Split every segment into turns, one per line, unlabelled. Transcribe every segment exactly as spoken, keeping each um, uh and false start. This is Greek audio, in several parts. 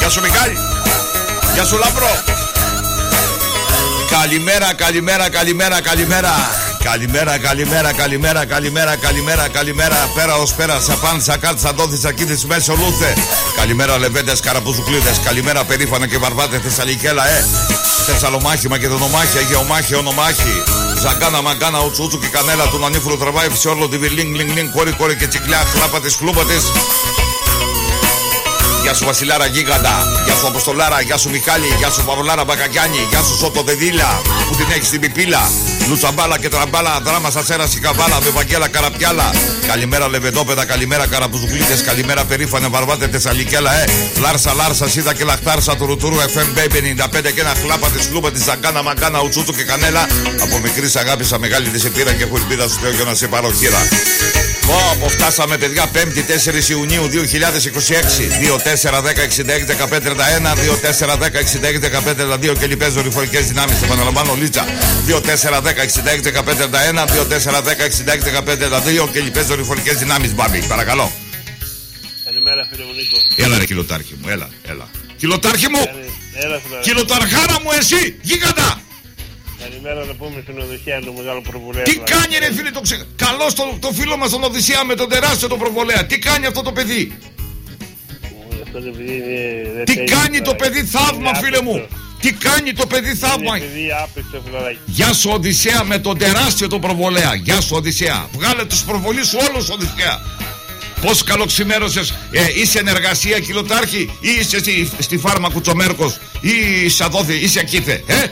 σου Μιχάλη. Γεια σου Λαμπρό. Καλημέρα, καλημέρα, καλημέρα, καλημέρα. Καλημέρα, καλημέρα, καλημέρα, καλημέρα, καλημέρα, καλημέρα. Πέρα ως πέρα, σαπάν, σακάτ, σαντώθη, σακίδης, μέσο λούθε. Καλημέρα, λεβέντες, καραπουζουκλίδες. Καλημέρα, περήφανα και βαρβάτε, Θεσσαλικέλα, ε. Θεσσαλομάχη, Μακεδονομάχη, Αγιομάχη, Ονομάχη. Ζαγκάνα, μαγκάνα, ουτσούτσου και κανέλα του Νανίφρου τραβάει φυσιόλο, τη βιλίνγκ, λινγκ, λινγκ, κόρη, κόρη και τσικλιά, χλάπα της, χλούπα της. Γεια σου Βασιλάρα Γίγαντα, γεια σου Αποστολάρα, γεια σου Μιχάλη, γεια σου Παυλάρα Μπακακιάνη, γεια σου Σότο Δεδίλα που την έχει στην πιπίλα. Λουτσαμπάλα και τραμπάλα, δράμα στα σέρα σικαβάλα, με Βαγγέλα Καραπιάλα. Καλημέρα Λεβεντόπεδα, καλημέρα Καραπουζουκλίτες, καλημέρα περήφανε βαρβάτε Θεσσαλικέλα, ε. Λάρσα, Λάρσα, Σίδα και Λαχτάρσα του Ρουτούρου εφ εμ Baby ενενήντα πέντε και ένα χλάπα τη χλούπα τη Ζαγκάνα, Μαγκάνα, Ουτσούτσου και Κανέλα. Από μικρή αγάπησα μεγάλη τη επίρα και έχω ελπίδα σου Θεό για να σε πάρω χείρα. Πω, φτάσαμε παιδιά πέμπτη τέσσερις Ιουνίου δύο χιλιάδες είκοσι έξι. Δύο τέσσερα δέκα εξήντα έξι δεκαπέντε τριάντα ένα, δύο τέσσερα δέκα εξήντα έξι δεκαπέντε τριάντα δύο και λοιπές δορυφορικές δυνάμεις. Το επαναλαμβάνω Λίτσα. δύο τέσσερα δέκα εξήντα έξι δεκαπέντε τριάντα ένα, δύο τέσσερα δέκα εξήντα έξι δεκαπέντε τριάντα δύο και λοιπές δορυφορικές δυνάμεις. Μπάμπη, παρακαλώ.
Καλημέρα φίλε μου Νίκο.
Έλα ρε κιλοτάρχη μου, έλα, έλα. Κιλοτάρχη μου!
Έλα,
κιλοταρχάρα μου εσύ, γίγαντα!
Καλημέρα να πούμε στην Οδυσσέα το μεγάλο προβολέα.
Τι κάνει ρε φίλε το ξε... Καλώς το, το φίλο μας τον Οδυσσέα με τον τεράστιο τον προβολέα. Τι κάνει αυτό το παιδί?
Αυτό το παιδί είναι...
Τι κάνει το παιδί θαύμα φίλε μου. Τι κάνει το παιδί θαύμα. Γεια σου Οδυσσέα με τον τεράστιο τον προβολέα. Γεια σου Οδυσσέα. Βγάλε τους προβολείς σου όλους Οδυσσέα. Πώς καλοξημέρωσες, ε, είσαι ενεργασία κιλοτάρχη ή είσαι στη, στη φάρμα Κουτσομέρκος ή σαδόθη, είσαι ακήθε, ε?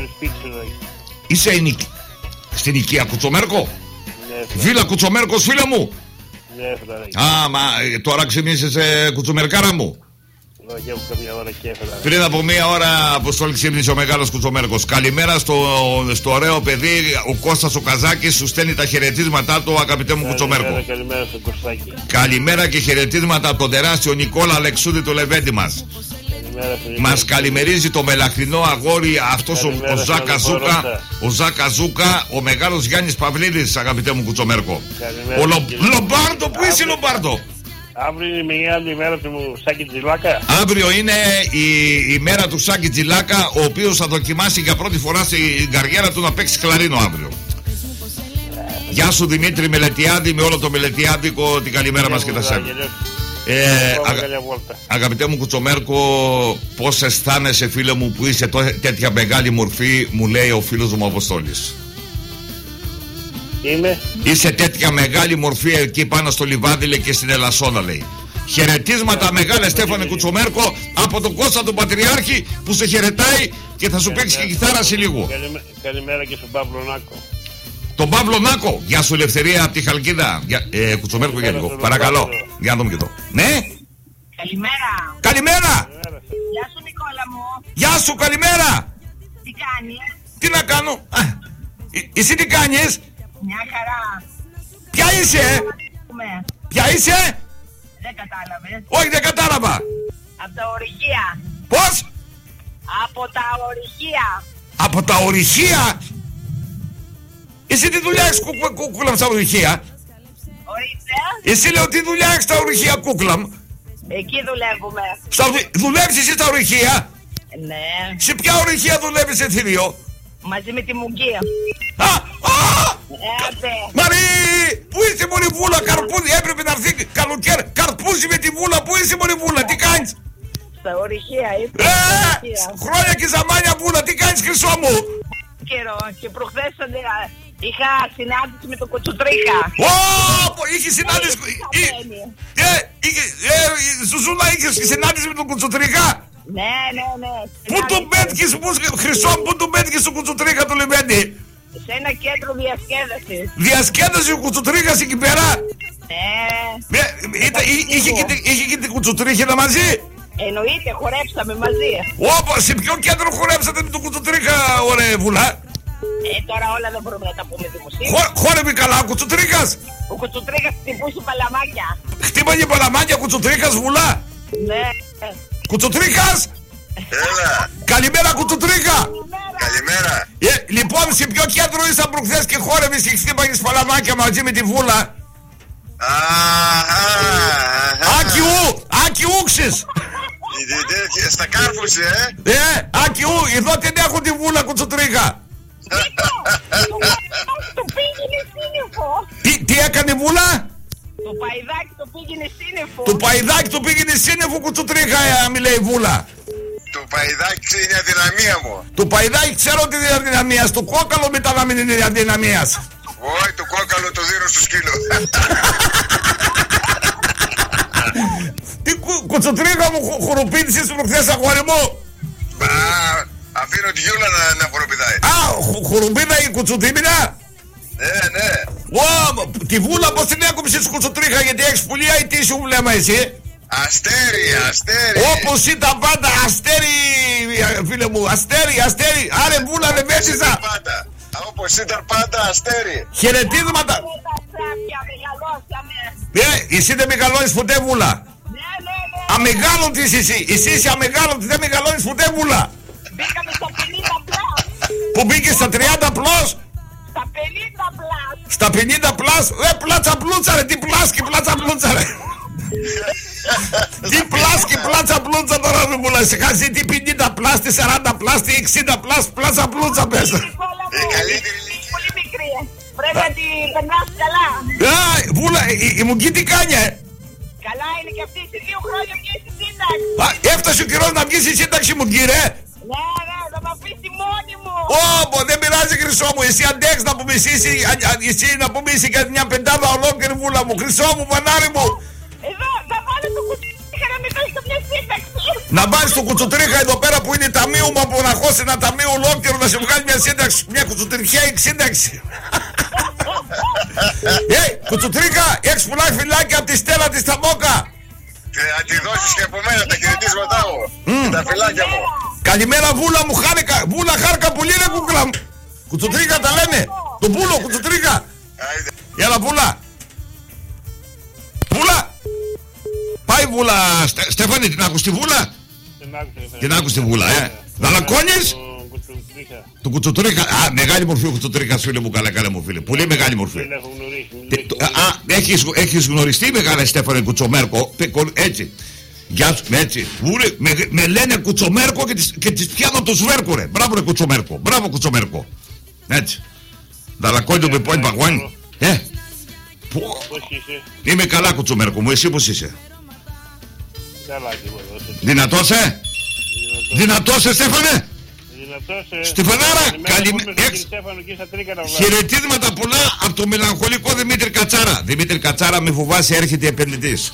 Είσαι η, στην οικία Κουτσομέρκο, ναι, Βίλα Κουτσομέρκος φίλε μου.
Ναι,
α, μα τώρα ξυμνήσες ε, Κουτσομερκάρα μου.
Όχι, από καμιά ώρα και έφερα.
Πριν από μία ώρα αποστόλη ξύπνησε ο μεγάλος Κουτσομέρκος. Καλημέρα στο, στο ωραίο παιδί, ο Κώστας ο Καζάκης σου στέλνει τα χαιρετίσματά του, αγαπητέ μου Κουτσομέρκο.
Καλημέρα στο Κωστάκη.
Καλημέρα και χαιρετίσματα από τον τεράστιο Νικόλα Αλεξούδη το Λεβέντη μας. Μας καλημερίζει το μελαχρινό αγόρι αυτός ο, ο Ζάκα Ζούκα, ο Ζάκα Ζούκα, ο μεγάλος Γιάννης Παυλίδης, αγαπητέ μου Κουτσομέρκο. Ο Λο, Λομπάρντο, πού είσαι Λομπάρντο?
Αύριο είναι η μεγάλη ημέρα του Σάκη Τζιλάκα.
Αύριο είναι η, η μέρα του Σάκη Τζιλάκα, ο οποίος θα δοκιμάσει για πρώτη φορά στην καριέρα του να παίξει κλαρίνο αύριο. Γεια σου Δημήτρη Μελετιάδη, με όλο το μελετιάδικο την καλημέρα μας και τα σέβη. Ε, αγα... Αγαπητέ μου Κουτσομέρκο, πώς αισθάνεσαι φίλε μου που είσαι τέτοια μεγάλη μορφή, μου λέει ο φίλος μου Αποστόλης.
Είμαι.
Είσαι τέτοια μεγάλη μορφή εκεί πάνω στο Λιβάδι λέει, και στην Ελασσόνα λέει. Χαιρετίσματα μεγάλε Στέφανε Κουτσομέρκο από τον Κώστα τον Πατριάρχη που σε χαιρετάει και θα σου παίξει και κιθάρα σε λίγο.
Καλημέ... Καλημέρα και στον Παύλο Νάκο.
Τον Παύλο Νάκο, γεια σου Ελευθερία από τη Χαλκίδα. Για, ε, Κουτσομέρκο για λίγο, παρακαλώ. Για να δούμε και το. Ναι.
Καλημέρα.
Καλημέρα.
Γεια σου Νικόλα μου.
Γεια σου, καλημέρα.
Τι κάνεις?
Τι να κάνω? Α, ε, εσύ τι κάνεις?
Μια χαρά.
Ποια είσαι? Ε? Ποια είσαι?
Δεν κατάλαβες.
Όχι, δεν κατάλαβα.
Από τα ορυχεία.
Πώς?
Από τα ορυχεία.
Από τα ορυχεία? Εσύ τι δουλειά έχεις κου, κου, κούκλα μου στα ορυχεία?
Ορίστε.
Εσύ λέω τι δουλειά έχεις στα ορυχεία κούκλα μου?
Εκεί δουλεύουμε.
Στα, δουλεύεις εσύ στα ορυχεία?
Ναι.
Σε ποια ορυχεία δουλεύεις Εθήριο?
Μαζί με τη Μουγγία.
Α! Α!
Έτε.
Μαρή! Πού είσαι μωρή βούλα, καρπούζι, έπρεπε να έρθει καλοκαίρι. Καρπούζι με τη βούλα, πού είσαι μωρή βούλα, τι κάνεις?
Στα ορυχεία, είπε.
Ε, χρόνια και ζαμάνια βούλα, τι κάνεις χρυσό μου?
Καιρό και προχθές είχα συνάντηση με τον Κουτσουτρίχα.
Ω, είχε συνάντηση. Ε, Ζουζούλα, είχε συνάντηση με τον Κουτσουτρίχα.
Ναι, ναι, ναι.
Πού τον πέτυχες, χρυσό, πού τον πέτυχες τον Κουτσουτρίχα του Λεβέντη?
Σε ένα κέντρο διασκέδασης.
Διασκέδαση ο Κουτσουτρίχας εκεί πέρα?
Ναι.
Είχε και την Κουτσουτρίχα μαζί?
Εννοείται, χορέψαμε μαζί.
Ωπα, σε ποιο κέντρο χορέψατε με τον Κουτσουτρίχα, ωραία βουλά?
Ε, τώρα όλα δεν μπορούμε να τα πούμε δημοσίως.
Χο, χόρευε καλά ο Κουτσουτρίχας.
Ο Κουτσουτρίχας χτυπούσε παλαμάκια.
Χτύπαγε παλαμάκια Κουτσουτρίχας βουλά.
Ναι.
Κουτσουτρίχας.
Έλα.
Καλημέρα Κουτσουτρίχα.
Καλημέρα.
Ε, λοιπόν, σε ποιο κέντρο ήσαν προχθές και χόρευες και χτύπαγες παλαμάκια μαζί με τη βούλα?
Αχα.
Άκη ου, άκη ούξες.
Ε, στα κάρφουσε, ε.
Ε, άκιου, εδώ την έχω τη βούλα κουτσουτρίχα.
Το πήγαινε σύννεφο.
Τι, τι έκανε η βούλα?
Το παϊδάκι το πήγαινε σύννεφο.
Το παϊδάκι το πήγαινε σύννεφο κουτσουτρίχα, ε, μιλάει η βούλα.
Το παϊδάκι είναι η αδυναμία μου.
Το παϊδάκι ξέρω ότι είναι αδυναμίας. Το κόκαλο μετά να μην είναι αδυναμίας.
Όχι, το κόκαλο το δίνω στο σκύλο.
Τι κου, κουτσουτρίχα μου χου, χοροπίδησες προχθές, αγόρι μου.
Α, αφήνω τη Γιούλα να, να χοροπηδάει.
Α, χου, χοροπίδα η κουτσουτίμηνα.
Ναι, ναι.
Ω, τη βούλα πως την έκοψες κουτσουτρίχα, γιατί έχεις πουλιά ή τι σου βλέμμα εσύ?
Αστέρι, αστέρι.
Όπως ήταν πάντα, αστέρι, φίλε μου, αστέρι, αστέρι. Άρε βούλα δεν βέζιζα.
Πάντα. Όπως ήταν πάντα, αστέρι.
Χαιρετίσματα.
Τα σάπια μεγαλώσαμε.
Ε, εσύ δεν μεγαλώνεις ποτέ βούλα.
Ναι, ναι, ναι.
Αμεγάλωτης εσύ, εσύ είσαι αμεγάλωτη, δεν μεγαλώνεις ποτέ βούλα.
Μπήκαμε στα πενήντα πλάς.
Που μπήκε στα τριάντα πλός,
Στα πενήντα πλάς.
στα πενήντα πλάς, ε, πλάτσα πλούτσα ρε, τι πλάσκει πλάτσα πλούτσα ρε. Τι πλάσκει πλάτσα πλούτσα τώρα ρε βούλα, σε χάσει τι πενήντα πλάς, τι σαράντα πλάς, τι εξήντα πλάς, πλάτσα πλούτσα πες.
Η
καλύτερη ηλικία.
πολύ μικρή. Πρέπει να την περνάς καλά.
Α, βούλα, η, η Μουγκή τι κάνει, ε?
Καλά είναι και αυτή σε δύο χρόνια βγει στη σύνταξη.
Α, έφτασε ο καιρός να βγεις στη σύνταξη Μουγκή ρε.
Ναι, ναι, θα με αφήσει μόνη μου.
Ω, δεν πειράζει χρυσό μου, εσύ αντέξεις να πούμε εσύ, εσύ, εσύ να πούμε εσύ και μια πεντάδα ολόκληρη βούλα μου, χρυσό μου, πανάρι μου.
Εδώ, θα βάλω το κουτσουτρίχα να μην δώσει καμιά σύνταξη.
Να βάλεις το κουτσουτρίχα εδώ πέρα που είναι ταμείο μου, από να χώσει ένα ταμείο ολόκληρο να σε βγάλει μια σύνταξη, μια κουτσουτριχιά σύνταξη. Ε, κουτσουτρίχα, έχεις πολλά φυλάκια από τη Στέλλα της Ταμόκα.
Θα τη δώσεις και από μένα τα χαιρετίσματά μου. Και τα φυλάκια μου.
Καλημέρα βούλα μου, χάρηκα, βούλα χάρηκα πολύ ρε κούκλα μου. Κουτσουτρίχα τα λένε, το βούλο κουτσουτρίχα.
Άιντε.
Έλα βούλα. Βούλα. Πάει βούλα, Στε, Στέφανη, την άκουσες τη βούλα? Την άκουσες τη βούλα, ε. Δαλακόνιες. Του κουτσουτρίχα. Α, μεγάλη μορφή ο κουτσουτρίχας, φίλε μου, καλά καλά μου φίλε. Πολύ μεγάλη μορφή.
Δεν έχω γνωρίσει.
Ε, το- Α, έχεις, έχεις γνωριστεί μεγάλε Στέφανε Κουτσομέρκο. Πε- Έτσι. Γεια σου, έτσι. Βούλε, με, με λένε Κουτσομέρκο και τις, και τις πιάνω το σβέρκο ρε. Μπράβο ρε Κουτσομέρκο. Μπράβο Κουτσομέρκο. Έτσι. Δαλακόνιο με πόιν παγουάνι. Ε. Πω.
Πώς είσαι?
Είμαι καλά Κουτσομέρκο μου. Εσύ πώς είσαι?
Καλά τίποτα.
Δυνατός ε. Δυνατός ε Στέφανε.
Δυνατός ε.
Στη Φανάρα,
Καλημέρα
καλημέ-
πούμε στον
έξ-
κύριο Στέφανο και στα Τρίκανα.
Χαιρετίσματα πολλά από το μελαγχολικό Δημήτρη Κατσάρα. Δημήτρη Κατσάρα, μη φοβάσαι, έρχεται επενδυτής.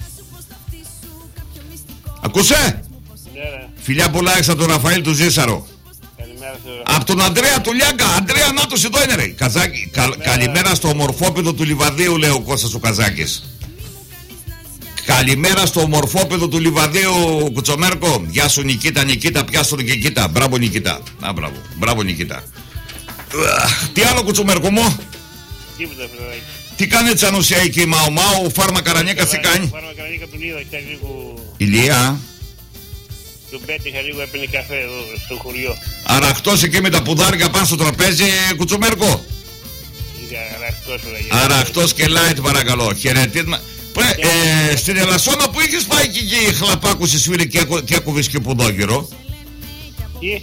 Ακούσε?
Ναι, ρε.
Φιλιά πολλά έξω από τον Ραφαήλ του Ζήσαρο.
Καλημέρα σε
Από τον Αντρέα του Λιάγκα. Αντρέα Νότος εδώ είναι ρε. Καζάκι, κα, καλημέρα στο ομορφόπεδο του Λιβαδίου, λέει ο Κώστας ο Καζάκης. Καλημέρα στο ομορφόπεδο του Λιβαδίου, Κουτσομέρκο. Γεια σου Νικήτα, Νικήτα, πιάσ' τον και Νικήτα. Μπράβο Νικήτα. Α, μπράβο. Μπράβο Νικήτα. Ουαχ, τι άλλο Κουτσομέρκο μου?
τίποτα φιλαράκι.
Τι κάνει Τσανουσιά εκεί, Μαου Μαου, Φάρμα Καρανίκα, τι κάνει?
Φάρμα Καρανίκα τον είδα και λίγο.
Ηλία.
Τον πέτυχα λίγο, έπαιρνε καφέ εδώ στο χωριό.
Αραχτός εκεί με τα πουδάρια πάνω στο τραπέζι, Κουτσομέρκο.
Είδα αραχτός όλα.
Αραχτός και light παρακαλώ. Χαιρετίσμα. Ε, στην Ελασσόνα που είχες πάει και εκεί χλαπάκουσες φίλε και, έκο- και έκοβες και ποδόγυρο.
Τι?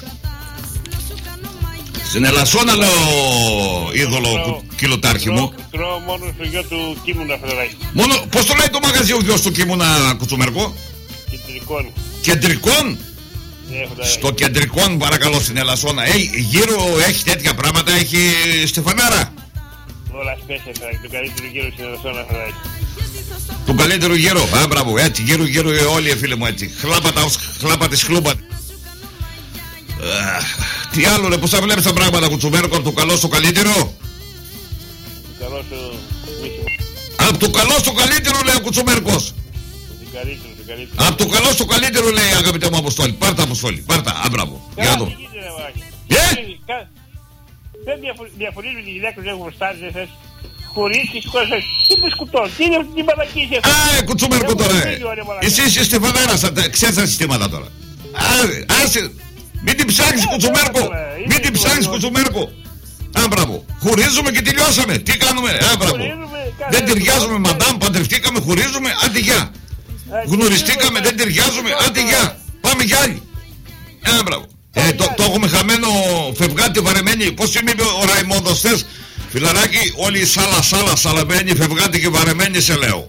Στην Ελασσόνα λέω είδωλο κου- κιλοτάρχη μου.
Τρώω μόνο στο γιο του Κίμουνα φιλαράκι.
Μόνο, πώς το λέει το μαγαζί ο γιος του Κίμουνα Κουτσομέρκο?
Κεντρικών.
Κεντρικών.
Ναι, φιλαράκι.
Στο κεντρικών παρακαλώ στην Ελασσόνα. Ε, γύρω έχει τέτοια πράγματα, έχει Στεφανάρα.
Όλα σπέσια φιλαράκι. Το καλύτερο γύρο στην Ελασσόνα φιλαράκι.
Τον καλύτερο γύρο. Α, μπράβο, έτσι, γύρω γύρω ε, όλοι ε, φίλε μου έτσι. Χλάπατα ως χλάπα της χλούμπα. Τι άλλο ρε, πώς θα βλέπεις τα πράγματα Κουτσομέρκο, από το καλό στο καλύτερο?
Καλό σου.
Από το καλό στο καλύτερο λέει ο Κουτσομέρκος.
Το καλύτερο, το καλύτερο.
Από το καλό στο καλύτερο λέει αγαπητέ μου Αποστόλη. Πάρτα Αποστόλη, πάρτα, α, μπράβο. Για να δω. Ε!
Δεν διαφωνείς με τη γυναίκα που δεν γουστάρει, δεν θες. Χωρίς και σηκώσεις. Τι με σκουτώ, τι είναι αυτή την μαλακή.
Α, Κουτσομέρκο τώρα. ε. Εσύ είσαι στη Φανάρα, ξέρεις τα συστήματα τώρα. Α, άσε. Μην την ψάχνεις Κουτσομέρκο. Μην την ψάχνεις Κουτσομέρκο. Α, μπράβο. Χωρίζουμε και τελειώσαμε. Τι κάνουμε, α, μπράβο. Δεν ταιριάζουμε, μαντάμ, παντρευτήκαμε, χωρίζουμε, άντε γεια. Γνωριστήκαμε, δεν ταιριάζουμε, άντε γεια. Πάμε. πήραμε κι άλλοι. Ένα μπράβο. Ε, το, το έχουμε χαμένο φευγάτη βαρεμένη. Πώς είμαι ο Ραϊμόνδος θες? Φιλαράκι, όλοι σάλα σάλα σαλαμένοι, φευγάτη και βαρεμένοι σε λέω.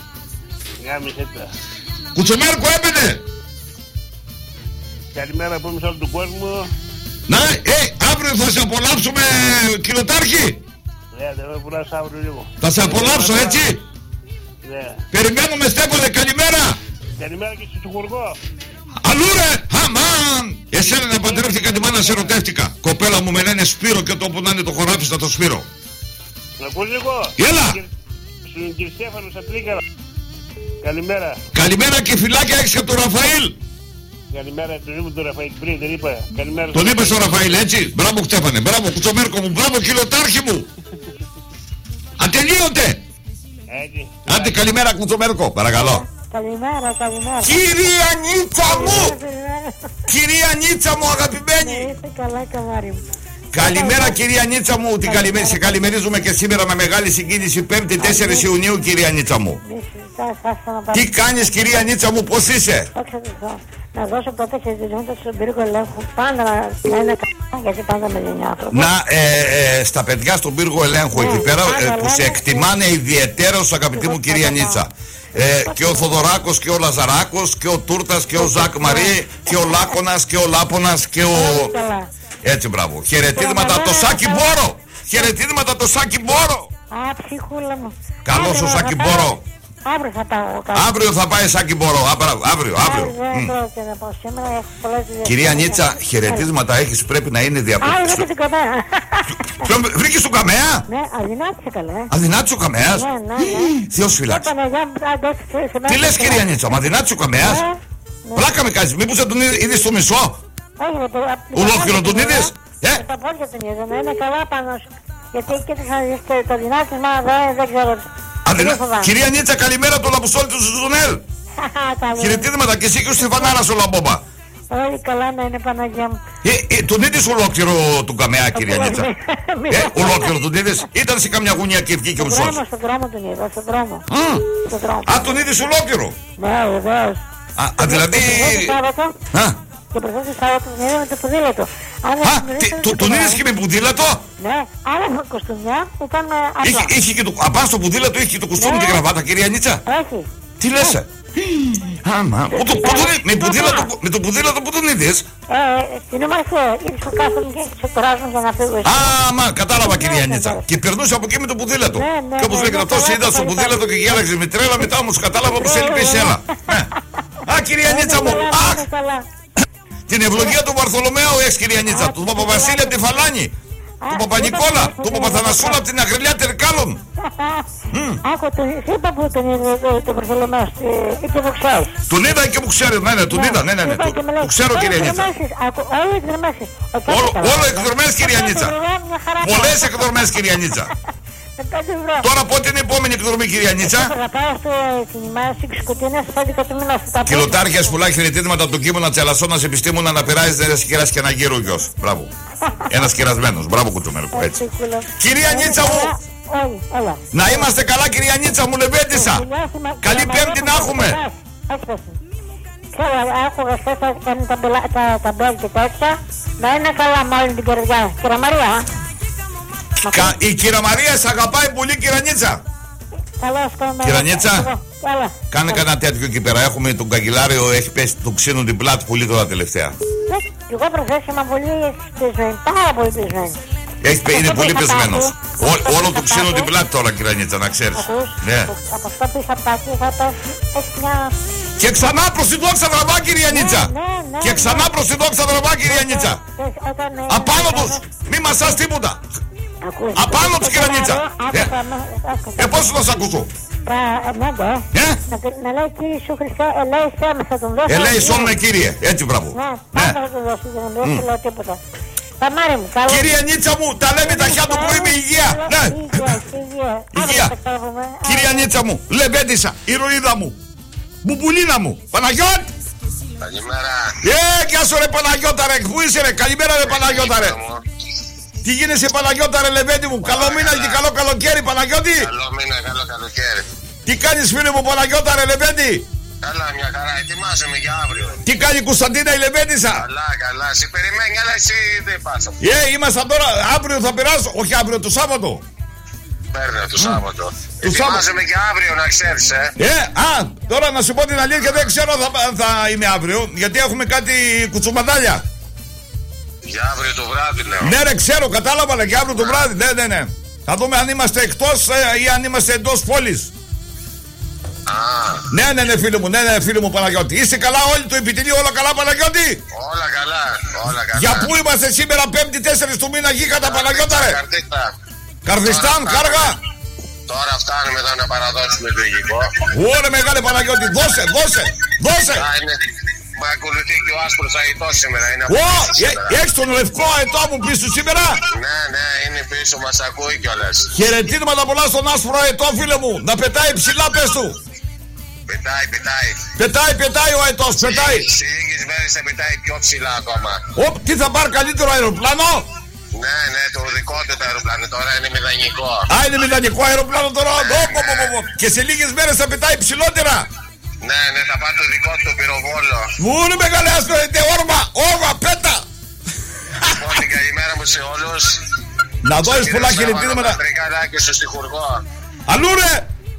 Κουτσομέρκο έμπαινε.
Καλημέρα πούμε σε όλο τον κόσμο.
Να, ε, αύριο θα σε απολαύσουμε, κιλοτάρχη.
Ναι, δεν θα απολαύσω αύριο λίγο.
Θα σε απολαύσω, έτσι.
Ναι.
Περιμένουμε, Στέφανε, καλημέρα.
Καλημέρα και στον Υπουργό.
Αλλού ρε, αμάν. Εσένα να παντρεύτηκα τη μάνα, σε ερωτεύτηκα. Κοπέλα μου με λένε Σπύρο και το που να είναι το χωράφι στα το Σπύρο.
Να ακούς λίγο.
Έλα.
Στον κύριο Στέφανο Σαπλίκαρα. Καλημέρα.
Καλημέρα και φυλάκια έχεις από τον Ραφαήλ.
Καλημέρα, τον είπα τον Ραφαήλ πριν, δεν είπα. Καλημέρα.
Τον είπες τον Ραφαήλ, έτσι. Μπράβο, Στέφανε, μπράβο, Κουτσομέρκο μου, μπράβο, κιλοτάρχη μου. Ατελείωτε.
Έτσι.
Άντε, καλημέρα, Κουτσομέρκο, παρακαλώ.
Καλημέρα, καλημέρα.
Κυρία Νίτσα μου! Κυρία Νίτσα μου, αγαπημένη!
Είστε καλά, καμάρι μου.
Καλημέρα, κυρία Νίτσα μου. Την καλημέρα, σε καλημερίζουμε και σήμερα με μεγάλη συγκίνηση. Πέμπτη τέσσερις Ιουνίου, κυρία Νίτσα μου. Τι κάνεις, κυρία Νίτσα μου, πώς είσαι?
Να δώσω πρώτα χαιρετίσματα στον πύργο ελέγχου. Πάντα να είναι καλά, γιατί πάντα με γενιά άνθρωπο.
Να, ε, ε, στα παιδιά στον πύργο ελέγχου εκεί πέρα, ε, που σε εκτιμάνε ιδιαιτέρως, αγαπητή μου κυρία Νίτσα. Ε, και ο Θοδωράκος και ο Λαζαράκος και ο Τούρτας και ο Ζακ Μαρί και ο Λάκωνας και ο Λάπωνας και ο... Έτσι, μπράβο. Χαιρετίσματα από το Σάκη Μπόρο. Χαιρετίσματα από το Σάκη Μπόρο.
Α, ψυχούλα μου.
Καλώς ο Σάκη Μπόρο.
Αύριο θα πάω.
Αύριο θα πάει Σάκη Μπόρο. Αύριο, αύριο. Κυρία Νίτσα, χαιρετίσματα έχεις, πρέπει να είναι διαπληκτικό.
Α, βρήκε την Καμαία.
Βρήκες τον Καμαία?
Ναι, αδυνάτησε καλά.
Αδυνάτησε ο Καμέας?
Ναι, ναι, ναι.
Θεός φυλάξει. Τι λες, κυρία Νίτσα, μα αδυνάτησε ο Καμέας? Πλάκα με κάνεις, μήπως δεν τον είδες στο μισό? Ολόκληρο τον είδες?
Τα πόδια τον είδα, να είναι καλά πάνω σου. Γιατί εκεί το δυνάτισμα δεν ξέρω.
Κυρία Νίτσα, καλημέρα του Λαμπουσόλη του Ζουνέλ. Χαιρετίσματα και εσύ και ο Στεφανάρας ο Λαμπόμπα.
Όλοι καλά να είναι, Παναγία μου.
Ε, τον είδες ολόκληρο του Καμέα, κυρία Νίτσα? Ε, ολόκληρο τον είδες? Ήταν σε καμιά γωνία και βγήκε ο μισός?
Στον δρόμο τον είδα, στον δρόμο.
Α, τον είδες ολόκληρο?
Ναι, βεβαίως.
Α, δηλαδή...
Και προσθέτω Σάββατο τον είδα με το ποδήλατο.
Α, τον είδες και με ποδήλατο?
Ναι, άλλα κοστούμια ήταν απλά.
Είχε και το... Απάνω στο ποδήλατο είχε και το κουστούμι και γραβάτα, κυρία Νίτσα?
Έχει.
Τι λες? Άμα, με το ποδήλατο που τον είδες?
Στην Ομαρχία, ήρθε στο κάστρο και σε κουράζουν για να φύγω.
Άμα, κατάλαβα, κυρία Νίτσα. Και περνούσε από εκεί με το ποδήλατο. Και όπως λέγεται αυτός, είδα στο ποδήλατο και γέλαξε με τρέλα, μετά όμως κατάλαβα πως έλειπε η σέλα. Α, κυρία Νίτσα μου, αχ! Την ευλογία του Βαρθολομαίου έχεις, κυρία Νίτσα, του Παπαβασίλη από τη Φαλάνη, του Παπα-Νικόλα, του Παπαθανασούλα από την Αγριλιά Τερκάλων.
Άκου, είπα που τον είδε το Βαρθολομαίο, είπε που ξέρεις.
Τον είδα και που ξέρω, ναι, ναι, τον είδα, ναι, ναι, ναι, το ξέρω, κυρία Νίτσα.
Όλο εκδρομές.
Όλο εκδρομές, κυρία Νίτσα. Πολλές εκδρομές, κυρία Νίτσα. Τώρα πότε είναι η επόμενη εκδρομή, κυρία Νίτσα?
Θα πάω στο κινημά στις Κουτίνες στις έντεκα του μήνα.
Κιλοτάρχες, πουλά χαιρετίσματα από τον Κίμωνα Τσελασσόνας, επιστήμονα να πειράζει ένας κεράς και ένα γύρο γιος. Μπράβο. Ένας κερασμένος. Μπράβο, Κουτσομέρκο, έτσι. Κυρία Νίτσα μου, να είμαστε καλά, κυρία Νίτσα μου, Λεβέντισσα. Καλή Πέμπτη να έχουμε.
Ξέρω, άκουγα χθες θα κάνει τα μπέλ και τέτοια. Να είναι καλά με όλη την καρδιά. Κυρία Μαρία.
Η κυρία Μαρία σε αγαπάει πολύ, κυρία Νίτσα. Κυρία Νίτσα, κάνε κανένα τέτοιο εκεί πέρα. Έχουμε τον καγκελάριο, έχει πέσει το ξύνο την πλάτη πολύ τώρα τελευταία.
Εγώ προθέσιμα πολύ πεσμένη, πάρα πολύ πεσμένη.
Είναι πολύ πεσμένος. Όλο το ξύνο την πλάτη τώρα, κυρία Νίτσα, να ξέρεις.
Από αυτό που είχα πάθει, είχα πάθει μια...
Και ξανά προς την δόξα δραβά, κυρία Νίτσα. Και ξανά προς την δόξα δραβά, κυρία Νίτσα. Απάνω τους, μη μασάς τίποτα. Απάνω τους, κυρία Νίτσα. Ε, πώς θα σ' ακούσω?
Να λέει κύριε σου Χριστέ, ελέησέ με, θα τον δώσω.
Ελέησόν με, κύριε, έτσι, μπράβο.
Ναι, πάντα θα τον δώσω, δεν μου λέω τίποτα. Ταμάρι μου, καλό.
Κυρία Νίτσα μου, τα λέμε τα χιά το πρωί με υγεία. Ναι. Υγεία. Κυρία Νίτσα μου, Λεβέντισσα, ηρωίδα μου, Μπουμπουλίνα μου, Παναγιώτη.
Καλημέρα.
Ε, γεια σου ρε Παναγιώτα ρε, πού είσαι ρε, καλημέρα ρε Παναγιώτα ρε. Τι γίνεσαι Παναγιώτα ρε Λεβέντη μου, καλό μήνα και καλό καλοκαίρι Παναγιώτη.
Καλό μήνα, καλό καλοκαίρι.
Τι κάνεις φίλε μου Παναγιώτα ρε Λεβέντη?
Καλά, μια χαρά, ετοιμάζομαι για αύριο.
Τι κάνει η Κωνσταντίνα η Λεβέντισσα?
Καλά, καλά, σε περιμένει, αλλά εσύ δεν πας.
Ε, ήμασταν τώρα, αύριο θα περάσω, όχι αύριο, το Σάββατο.
Παίρνω το Σάββατο.
Το
Ετοιμάζομαι για αύριο, να ξέρεις, ε.
Ε, α, τώρα να σου πω την αλήθεια, δεν ξέρω αν θα, θα είμαι αύριο, γιατί έχουμε κάτι κουτσουμπαντάλια.
Για αύριο το βράδυ, λέω.
Ναι, ρε, ξέρω, κατάλαβα, αλλά και αύριο το βράδυ, ναι, ναι, ναι. Θα δούμε αν είμαστε εκτός ε, ή αν είμαστε εντός πόλης.
Α.
Ναι, ναι, ναι, φίλε μου, ναι, ναι, φίλε μου Παναγιώτη. Είστε καλά όλοι, το επιτελείο, όλα καλά, Παναγιώτη?
Όλα καλά, όλα καλά.
Για πού είμαστε σήμερα, Πέμπτη τέσσερις του μήνα, γίγαντα Παναγιώτα, ρε?
Καρδίστα.
Καρδιστάν, κάργα.
Τώρα φτάνουμε εδώ να παραδώσουμε το υλικό.
Ωρε μεγάλε Παναγιώτη, δώσε, δώσε, δώσε.
Α, είναι... Μα ακολουθεί και ο άσπρος αητός σήμερα. Είναι
Ω,
σήμερα.
έχεις τον λευκό αετό μου πίσω σήμερα?
Ναι, ναι, είναι πίσω, μας ακούει κιόλας.
Χαιρετίσματα πολλά στον άσπρο αετό, φίλε μου. Να πετάει ψηλά, πες του.
Πετάει, πετάει.
Πετάει, πετάει ο αετός, πετάει.
Σε λίγες μέρες θα πετάει πιο ψηλά ακόμα.
Ω, τι θα πάρει καλύτερο αεροπλάνο?
Ναι, ναι, το δικό του το αεροπλάνο τώρα είναι μηδανικό.
Α, είναι μηδανικό αεροπλάνο τώρα. Ω, πω, πω, πω. Και σε λίγες μέρες θα πετάει ψηλότερα.
Ναι, ναι, θα πάρει το δικό του πυροβόλο.
Μου είναι μεγάλε άσπρο αετέ, όρμα, όρμα, πέτα.
Λοιπόν, την καλημέρα μου σε όλους.
Να δώσεις πολλά χαιρετίσματα.
Και στο στιχουργό.
Αλλού ρε.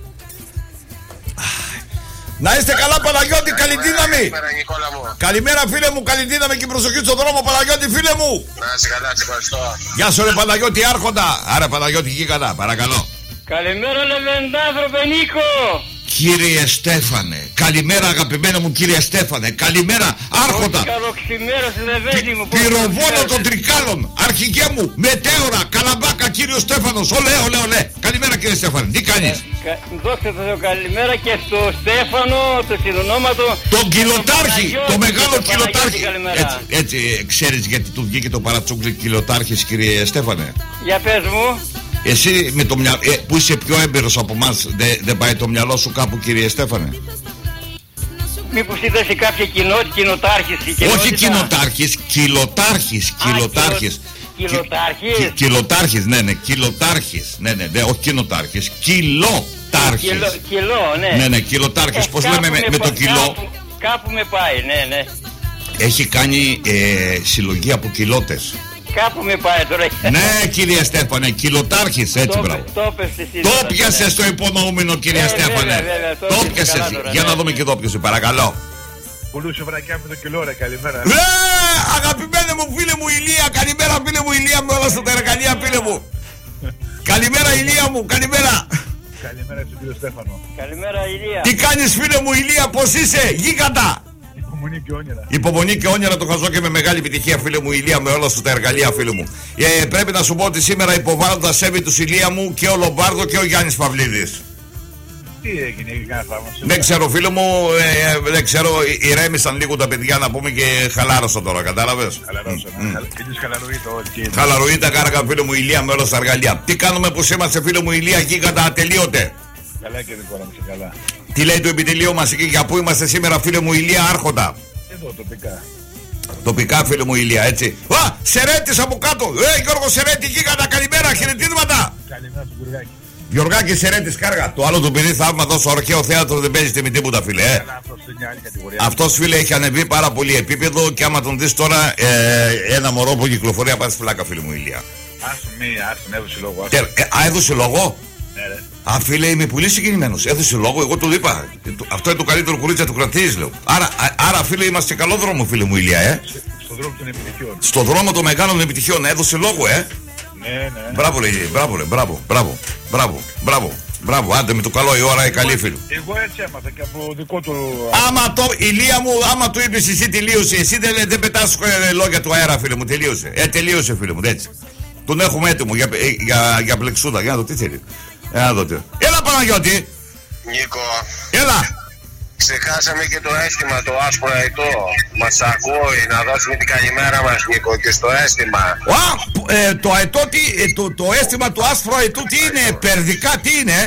Να είστε καλά Παναγιώτη, καλή δύναμη.
Καλημέρα Νικόλα μου.
Καλημέρα φίλε μου, καλή δύναμη και προσοχή στον δρόμο Παναγιώτη φίλε μου.
Να είσαι καλά, σε ευχαριστώ.
Γεια σου ρε Παναγιώτη άρχοντα. Άρα Παναγιώτη γίγαντα, παρακαλώ.
Καλημέρα Λεβεντάθρωπε Νίκο.
Κύριε Στέφανε, καλημέρα αγαπημένο μου κύριε Στέφανε, καλημέρα άρχοντα.
Καλοξημέρωσε Λεβέντη μου.
Πυροβόλο των Τρικάλων, αρχηγέ μου, μετέωρα, καλαμπάκα κύριο Στέφανος, ολέ, ολέ, ολέ. Καλημέρα κύριε Στέφανε, τι κάνεις?
Κα... Δώστε το καλημέρα και στο Στέφανο, το συνονόματο.
Τον κιλοτάρχη, το μεγάλο κιλοτάρχη.
Καλημέρα.
Έτσι, έτσι ξέρεις γιατί του βγήκε το παρατσούκλι κιλοτάρχης κύριε Στέφανε?
Για πες μου.
Εσύ με το μυαλό, ε, που είσαι πιο έμπειρος από εμάς, δεν δε πάει το μυαλό σου κάπου κύριε Στέφανε?
Μήπως είδες σε κάποια κοινότητα, κοινοτάρχης?
Όχι κοινοτάρχης, κιλοτάρχης, κιλοτάρχης.
Κιλοτάρχης.
Κιλοτάρχης, ναι, ναι, κιλοτάρχης. Ναι, ναι, ναι, όχι κοινοτάρχης, κιλοτάρχης.
Κιλο, κιλό, ναι.
Ναι, ναι, κιλοτάρχης,
Ε,
πώς
κάπου
λέμε με,
με
με το
πα-
κιλό.
Κάπου, κάπου με πάει, ναι, ναι.
Έχει κάνει ε, συλλογή από κιλότες.
Κάπου με πάει τώρα.
Ναι, κύριε Στέφανε, κιλοτάρχης, έτσι,
Το-
μπράβο.
Το πες εσύ.
Το
τώρα,
πιάσε
ναι.
στο υπονοούμενο, κύριε
Ε,
Στέφανε.
βέβαια, βέβαια, το
Το
έπιασε
πιάσε.
καλά τώρα,
Για
ναι.
να δούμε και το πιάσε, παρακαλώ.
Πουλούσε βρακιά με το κιλό, ρε, καλημέρα.
Ε, αγαπημένε μου φίλε μου Ηλία, καλημέρα φίλε μου Ηλία μου, όλα στα εργαλεία φίλε μου. Καλημέρα Ηλία μου, καλημέρα.
Καλημέρα στον κύριο Στέφανο.
Καλημέρα Ηλία.
Τι κάνεις φίλε μου Ηλία, πώς είσαι, γίγαντα?
Υπομονή και όνειρα.
Υπομονή και όνειρα το χαζό και με μεγάλη επιτυχία φίλε μου Ηλία με όλα σου τα εργαλεία φίλε μου. Ε, πρέπει να σου πω ότι σήμερα υποβάλλω τα σέβη του Ηλία μου και ο Λομπάρδο και ο Γιάννης Παυλίδης.
Τι έγινε, έγινε κανένα θαύμα?
Δεν ξέρω φίλε μου, ε, δεν ξέρω, ηρέμησαν λίγο τα παιδιά να πούμε και χαλάρωσαν τώρα, κατάλαβες.
Χαλαρώσαμε. Ιδίως χαλαροείται όλοι.
Χαλαροεί τα κάρακα φίλε μου Ηλία με όλα στα εργαλεία. Τι κάνουμε που είμαστε φίλε μου Ηλία γίγαντα ατελείωτε?
Καλά και δικό μου, σε καλά.
Τι λέει το επιτελείο μας εκεί, για πού είμαστε σήμερα φίλε μου Ηλία άρχοντα?
Εδώ τοπικά.
Τοπικά φίλε μου Ηλία, έτσι. Α, Σερέτης από κάτω. Ε, Γιώργο Σερέτη, γίγαντα, καλημέρα, χαιρετίσματα.
Καλημέρα στον Κουργάκη.
Γιωργάκη Σερέτης, κάργα. Το άλλο του παιδί θαύματος στο αρχαίο θέατρο δεν παίζει με τίποτα φίλε. Ε.
Καλά, αυτός είναι μια άλλη κατηγορία.
Αυτός φίλε έχει ανεβεί πάρα πολύ επίπεδο και άμα τον δεις τώρα ε, ένα μωρό που κυκλοφορεί να πάει στη φλάκα φίλε μου Ηλία.
Άσου μη, άσου, έδωσε λόγο. άσου.
Και, ε, α, έδωσε λόγο.
Ναι, ρε.
Α, φίλε, είμαι πολύ συγκινημένος. Έδωσε λόγο, εγώ του είπα. Ε, το- Αυτό είναι το καλύτερο κουρίτσα του κρατής, λέω. Άρα, α, άρα, φίλε, είμαστε σε καλό δρόμο, φίλε μου Ηλία, ε.
Στον δρόμο των επιτυχιών.
Στο δρόμο των μεγάλων επιτυχιών, έδωσε λόγο, ε.
Ναι, ναι.
Μπράβο, λέει, μπράβο, λέει, μπράβο, μπράβο, μπράβο, μπράβο, μπράβο. Άντε με το καλό η ώρα, η καλή φίλου.
Εγώ έτσι έμαθα και από δικό του.
Άμα το, Ηλία μου, άμα του είπες εσύ τελείωσε, εσύ δεν, δεν πετάς ε, λόγια του αέρα, φίλε μου, τελείωσε. Ε, τελείωσε, φίλε μου, έτσι. Τον έχουμε έτοιμο για, ε, για, για πλεξούδα, για να δω τι θέλει. Για να δω τι. Έλα, Παναγιώτη,
Νίκο,
έλα.
ξεχάσαμε και το αίσθημα το άσπρο αητό. Μας ακούει, να δώσουμε την καλημέρα μας Νίκο και στο αίσθημα.
Α, π- ε, το αετό, τι, ε, το, το αίσθημα του άσπρου αετού, τι είναι, περδικά, τι είναι.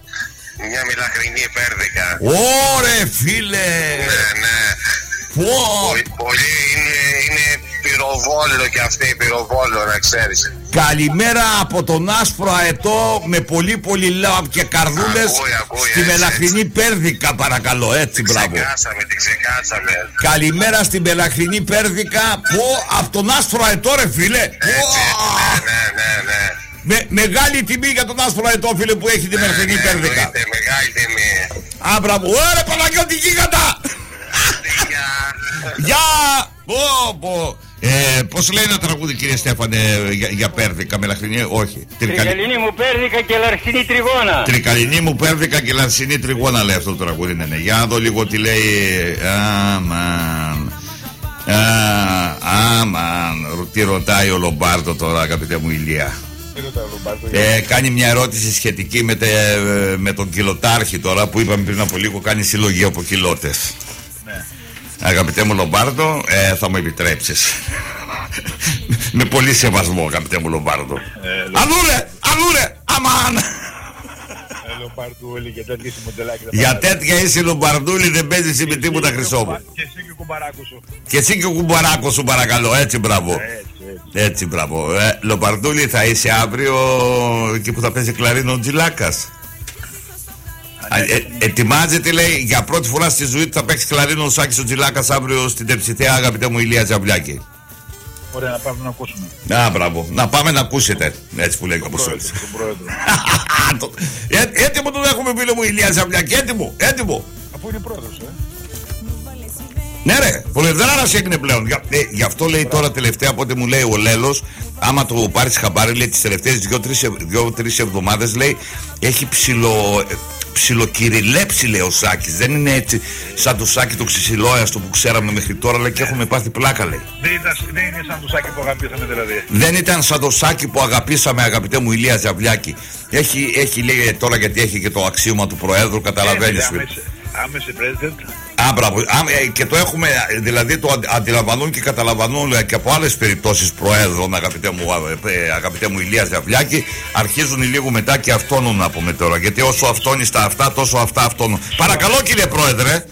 Μια μιλαχρινή πέρδικα.
Ωρε, φίλε.
Ναι, ναι.
Πω.
Πολύ, πολύ είναι, είναι πυροβόλο και αυτή η πυροβόλο, να ξέρεις.
Καλημέρα από τον άσπρο αετό με πολύ πολύ λαμπ και καρδούλες στη Μελαχρινή Πέρδικα, παρακαλώ. Έτσι, μπράβο.
Ξεκάσαμε, την ξεκάσαμε.
Καλημέρα στη Μελαχρινή Πέρδικα. Πω, από τον άσπρο αετό, ρε φίλε.
Έτσι, ναι, ναι, ναι.
Με, μεγάλη τιμή για τον άσπρο αετό, φίλε, που έχει τη Μελαχρινή Πέρδικα.
Μεγάλη τιμή.
Α, μπράβο. Ωραία, Παναγιώτη, γίγαντα. Γεια. Πω, πω. Ε, πώς λέει ένα τραγούδι, κύριε Στέφανε, για, για Πέρδικα, Μελαχρινή, όχι.
Τρικαλινή μου Πέρδικα και λαρσινή τριγώνα.
Τρικαλινή μου Πέρδικα και λαρσινή τριγώνα, λέει αυτό το τραγούδι. Ναι, ναι. Για να δω λίγο τι λέει. Αμαν. Αμαν. Τι ρωτάει ο Λομπάρτο τώρα, αγαπητέ μου Ηλία. Ε, κάνει μια ερώτηση σχετική με, τε, με τον κιλοτάρχη τώρα που είπαμε πριν από λίγο, κάνει συλλογή από κιλότες. Ναι. Αγαπητέ μου Λομπάρτο, ε, θα μου επιτρέψεις. Με πολύ σεβασμό, αγαπητέ μου Λομπάρτο. Ε, Αλούρε, αλούρε, αμάν. Για τέτοια είσαι Λομπαρδούλη, δεν παίζεις με τίποτα χρυσό μου.
Και εσύ και ο κουμπαράκος σου.
Και εσύ και ο κουμπαράκος σου, παρακαλώ, έτσι μπράβο. Έτσι μπράβο. ε, Λομπαρδούλη, θα είσαι αύριο εκεί που θα παίζει κλαρίνο ο Τζιλάκας. Ε, ε, ετοιμάζεται, λέει, για πρώτη φορά στη ζωή του θα παίξει κλαρίνο ο Σάκης ο Τζιλάκας αύριο στην Τεψιθέα, αγαπητέ μου Ηλία Τζαβλιάκη.
Ωραία, να πάμε να ακούσουμε.
Α, μπράβο. Να πάμε να ακούσετε. Έτσι που λέει ο Αποστόλης. Έτοιμο τον έχουμε, φίλο μου, Ηλία Τζαβλιάκη. Έτοιμο, έτοιμο.
Αφού είναι πρόεδρος, ε.
Ναι, ρε, πολυδράρας έγινε πλέον. Γι' ε, γι' αυτό λέει τώρα τελευταία από ό,τι μου λέει ο Λέλος, άμα το πάρεις χαμπάρι, λέει τις τελευταίες δύο-τρεις εβδομάδες, λέει, έχει ψιλο, ψιλοκυριλέψει, λέει ο Σάκης. Δεν είναι έτσι σαν το Σάκη το ξυσιλόιαστο που ξέραμε μέχρι τώρα, λέει, και έχουμε πάθει πλάκα, λέει.
Δεν, ήταν, δεν είναι σαν το Σάκη που αγαπήσαμε, δηλαδή.
Δεν ήταν σαν το Σάκη που αγαπήσαμε, αγαπητέ μου Ηλία Τζαβλιάκη. Έχει, έχει, λέει τώρα, γιατί έχει και το αξίωμα του Προέδρου, καταλαβαίνεις.
Άμεση president.
Α, μπράβο. Και το έχουμε, δηλαδή το αντιλαμβανούν και καταλαμβανούν και από άλλες περιπτώσεις προέδρων, αγαπητέ μου, αγαπητέ μου Ηλία Τζαβλιάκη. Αρχίζουν λίγο μετά και αυτόνουν να πούμε τώρα. Γιατί όσο αυτόνει στα αυτά, τόσο αυτά αυτόνουν. Παρακαλώ, κύριε Πρόεδρε.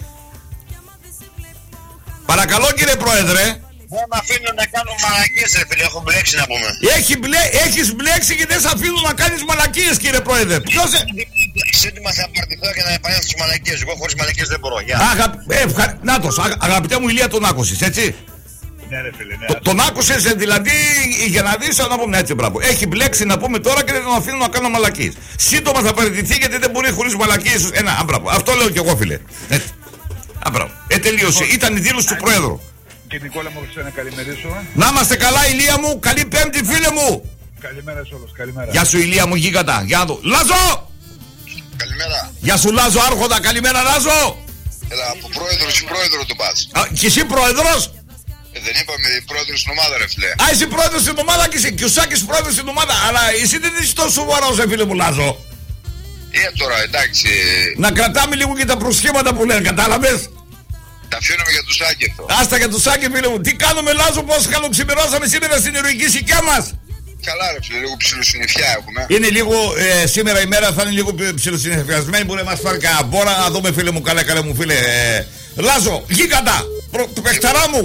Παρακαλώ, κύριε Πρόεδρε.
Δεν με αφήνουν να κάνω μαλακίες, ρε φίλε, έχω μπλέξει να πούμε.
Έχει μπλέ, έχεις μπλέξει και δεν σε αφήνουν να κάνεις μαλακίες, κύριε Πρόεδρε. Ποιος...
Έτοιμα θα παρτιθώ και να επανέλθω στις μαλακίες. Εγώ χωρίς μαλακίες δεν μπορώ.
Αγα... Ε, ευχα... Νάτος, α... αγαπητέ μου Ηλία, τον άκουσες, έτσι.
Ναι, ρε φίλε, ναι.
Το, τον άκουσες, δηλαδή, για να δεις, να πούμε έτσι, μπράβο. Έχει μπλέξει να πούμε τώρα και δεν τον αφήνουν να κάνω μαλακίες. Σύντομα θα παραιτηθεί γιατί δεν μπορεί χωρίς μαλακίες. Ένα, α, μπράβο. Αυτό λέω κι εγώ, φίλε. Έτσι. Α, μπράβο. Ε, τελείωσε. Ήταν η δήλωση του Πρόεδρου.
Και Νικόλα μου, να καλημερίσω.
Να είμαστε καλά, Ηλία μου. Καλή Πέμπτη, φίλε μου.
Καλημέρα σε όλους. Καλημέρα.
Γεια σου, Ηλία μου, γίγαντα. Γεια του. Λάζο!
Καλημέρα.
Γεια σου, Λάζο, άρχοντα. Καλημέρα, Λάζο.
Έλα, από πρόεδρος ή πρόεδρο του πας.
Α, και εσύ πρόεδρος.
Ε, δεν είπαμε πρόεδρος στην ομάδα, ρε φίλε.
Α, εσύ πρόεδρος στην ομάδα και εσύ. Και ο Σάκης πρόεδρος στην ομάδα. Αλλά εσύ δεν είσαι τόσο σοβαρός, ρε φίλε μου, Λάζο.
Ε, τώρα, εντάξει.
Να κρατάμε λίγο και τα προσχήματα που λένε, κατάλαβες.
Τα αφήνουμε για το Σάκη αυτό.
Άστα για το Σάκη, φίλε μου. Τι κάνουμε, Λάζο, πώς καλοξημερώσαμε σήμερα στην ηρωική σικιά μας.
Καλά, ρε φίλε, λίγο ψιλοσυννεφιά έχουμε.
Είναι λίγο, ε, σήμερα η μέρα θα είναι λίγο ψιλοσυννεφιασμένη. Μπορεί να μας πάρει κανένα μπόρα, να δούμε, φίλε μου, καλά, καλά μου, φίλε. Ε, Λάζο, γίγαντα, παιχταρά μου.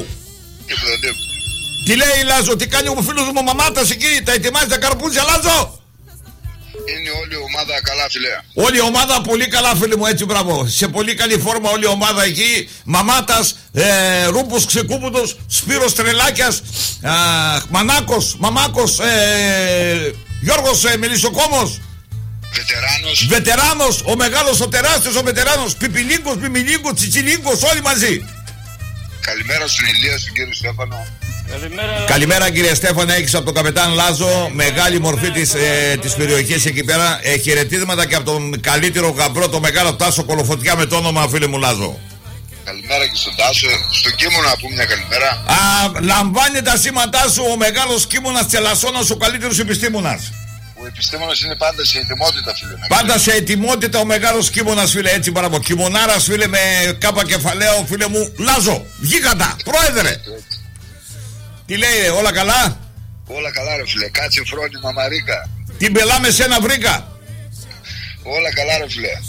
Τι λέει, Λάζο, τι κάνει ο φίλος μου, μαμάτας εκεί, τα ετοιμάζει τα καρπούζια, Λάζο.
Είναι όλη η ομάδα καλά, φίλε.
Όλη η ομάδα πολύ καλά, φίλε μου, έτσι, μπράβο. Σε πολύ καλή φόρμα όλη η ομάδα εκεί. Μαμάτας, ε, Ρούπος Ξεκούπουτος, Σπύρος Τρελάκιας, ε, Μανάκος, Μαμάκος, ε, Γιώργος ε, Μελισσοκόμος.
Βετεράνος.
Βετεράνος, ο μεγάλος, ο τεράστιος, ο βετεράνος. Πιπιλίγκος, Μιμιλίγκος, Τσιτσιλίγκος, όλοι μαζί.
Καλημέρα στον Ηλία, στον κύριο Στέφανο.
Καλημέρα.
Καλημέρα, κύριε Στέφανα, έχεις από τον καπετάν Λάζο, μεγάλη μορφή της, ε, της περιοχής εκεί πέρα. Ε, χαιρετίσματα και από τον καλύτερο γαμπρό, το μεγάλο Τάσο Κολοφωτιά με το όνομα, φίλε μου, Λάζο.
Καλημέρα και στον Τάσο. Στον Κίμωνα να πούμε μια καλημέρα.
Α, λαμβάνει τα σήματά σου ο μεγάλος Κίμωνας Τσελασσόνας, ο καλύτερος επιστήμονας.
Ο επιστήμονας είναι πάντα σε ετοιμότητα, φίλε.
Πάντα σε ετοιμότητα ο μεγάλος Κίμωνας, φίλε, έτσι, μπράβο. Κιμωνάρας, φίλε, με κάπα κεφαλαίο, φίλε μου, Λάζο. Γίγαντα, πρόεδρε. Τι λέει, ρε, όλα καλά.
Όλα καλά, ρε φίλε. Κάτσε φρόνημα Μαρίκα.
Την πελάμε σένα βρήκα.
Όλα καλά, ρε φίλε.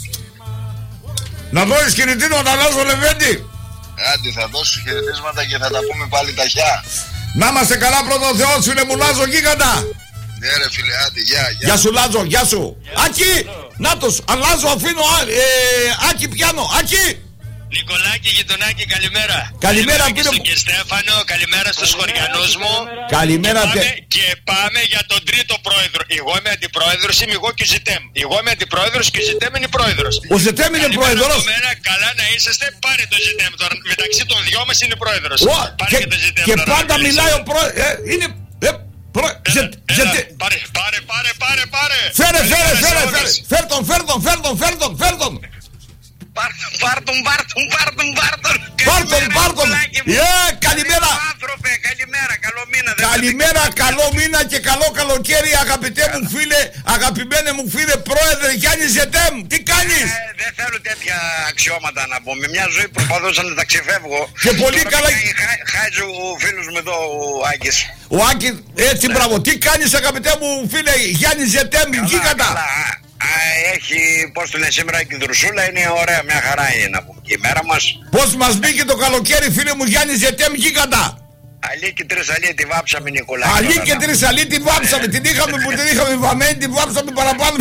Να δώσεις χαιρετίσματα, Λάζο Λεβέντη.
Άντε, θα δώσω χαιρετίσματα και θα τα πούμε πάλι ταχιά.
Να είμαστε καλά, πρώτο Θεός, φίλε μου, Λάζο, γίγαντα.
Ναι ρε φίλε, άντε, γεια, γεια.
Γεια σου Λάζο, γεια σου. Άκη, νάτος, αν Λάζο αφήνω, ε, Άκη πιάνω, Άκη.
Νικολάκη, γειτονάκι, καλημέρα.
Καλημέρα,
καλημέρα
πήρε...
και Στέφανο, καλημέρα στους χωριανούς μου.
Καλημέρα.
Και πάμε, και πάμε για τον τρίτο πρόεδρο. Εγώ είμαι αντιπρόεδρος, είμαι εγώ και ο Ζητέμ. Εγώ είμαι αντιπρόεδρος και ο Ζητέμ είναι πρόεδρος.
Ο Ζητέμ είναι πρόεδρος.
Καλά να είσαστε, πάρε το Ζητέμ τώρα. Μεταξύ των δυο μας είναι πρόεδρος.
Πάρε και, και, και πάντα μιλάει ο πρόεδρος. Ε, είναι... Ε, προ... Ζε, ζε,
πάρε, πάρε, πάρε, πάρε, πάρε.
Φέρε, φέρε, φέρε, φέρε. Φέρ τον, φέρ τον, φέρ τον, φέρ τον, φέρ τον.
Πάρτον, πάρτον, πάρτον, πάρτον.
Πάρτον, πάρτον. Ε, καλημέρα.
Άνθρωπε, καλημέρα, καλό μήνα.
Καλημέρα, καλό μήνα και καλό καλοκαίρι, αγαπητέ μου φίλε, αγαπημένε μου φίλε πρόεδρε Γιάννη Ζετέμ. Τι κάνεις?
Ε, δεν θέλω τέτοια αξιώματα να πω. Με μια ζωή προσπαθούσα να τα ξεφεύγω.
Και πολύ καλά.
Χάιζε ο φίλος μου εδώ, ο Άκης.
Ο Άκης, έτσι μπράβο. Τι κάνεις αγαπητέ μου φίλε Γιάννη Ζετέμ, γίγαντα?
Έχει, πώς το λένε σήμερα, και η δρουσούλα είναι ωραία, μια χαρά είναι να πούμε. Και η μέρα μας.
Πώς μας μπήκε το καλοκαίρι φίλε μου Γιάννη Ζετέμ, γίγαντα?
Αλή και τρεις αλή τη βάψαμε, Νικολάκη.
Αλή και τρεις αλή τη βάψαμε, την είχαμε που την είχαμε βαμμένη, την βάψαμε παραπάνω.